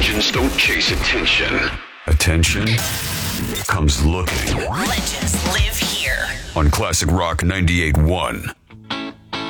Legends don't chase attention. Attention comes looking. Legends live here. On Classic Rock 98.1.